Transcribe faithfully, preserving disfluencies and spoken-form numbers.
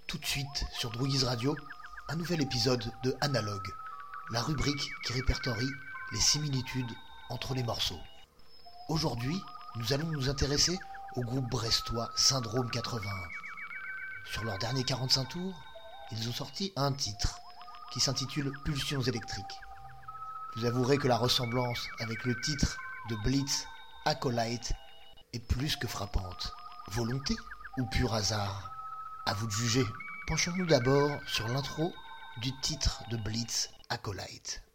Tout de suite, sur Drouillies Radio, un nouvel épisode de Analogue, la rubrique qui répertorie les similitudes entre les morceaux. Aujourd'hui, nous allons nous intéresser au groupe brestois Syndrome quatre-vingt-un. Sur leur dernier quarante-cinq tours, ils ont sorti un titre qui s'intitule Pulsions électriques. Vous avouerez que la ressemblance avec le titre de Blitz, Acolyte, est plus que frappante. Volonté ou pur hasard ? À vous de juger. Penchons-nous d'abord sur l'intro du titre de Blitz, Acolyte.